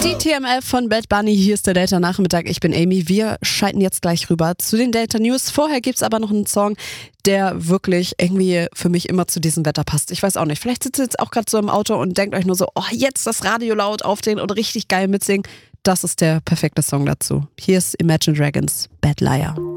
Die TMF von Bad Bunny, hier ist der Delta Nachmittag, ich bin Amy. Wir schalten jetzt gleich rüber zu den Delta News. Vorher gibt's aber noch einen Song, der wirklich irgendwie für mich immer zu diesem Wetter passt. Ich weiß auch nicht, vielleicht sitzt ihr jetzt auch gerade so im Auto und denkt euch nur so, oh, jetzt das Radio laut aufdrehen und richtig geil mitsingen. Das ist der perfekte Song dazu. Hier ist Imagine Dragons, Bad Liar.